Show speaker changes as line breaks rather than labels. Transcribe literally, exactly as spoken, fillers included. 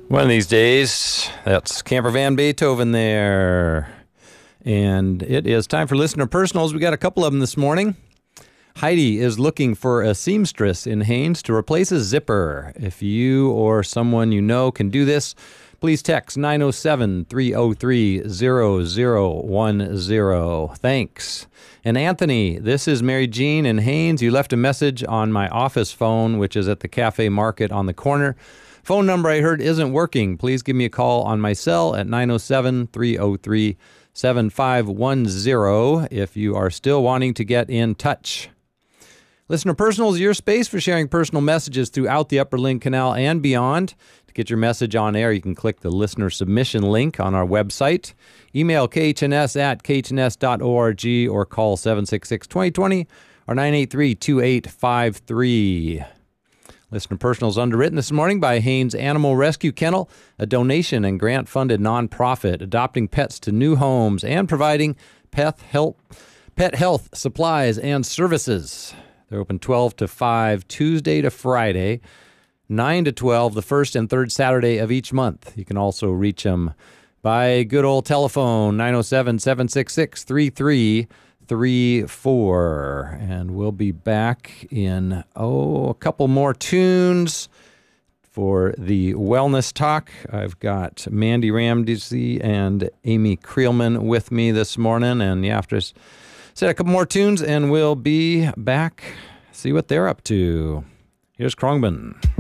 One of these days, that's Camper Van Beethoven there. And it is time for Listener Personals. We got a couple of them this morning. Heidi is looking for a seamstress in Haines to replace a zipper. If you or someone you know can do this, please text nine oh seven, three oh three, zero zero one zero. Thanks. And Anthony, this is Mary Jean in Haines. You left a message on my office phone, which is at the Cafe Market on the corner. Phone number I heard isn't working. Please give me a call on my cell at nine oh seven, three oh three, seven five one zero if you are still wanting to get in touch. Listener Personal is your space for sharing personal messages throughout the Upper Lynn Canal and beyond. To get your message on air, you can click the listener submission link on our website. Email k h n s at k h n s dot org or call seven six six, two oh two oh or nine eight three, two eight five three. Listener Personal is underwritten this morning by Haines Animal Rescue Kennel, a donation and grant-funded nonprofit adopting pets to new homes and providing pet health, pet health supplies and services. They're open twelve to five Tuesday to Friday, nine to twelve the first and third Saturday of each month. You can also reach them by good old telephone, nine oh seven, seven six six, three three three four. And we'll be back in, oh, a couple more tunes for the Wellness Talk. I've got Mandy Ramsey and Amy Creelman with me this morning. And yeah, after said a couple more tunes, and we'll be back, see what they're up to. Here's Krongman.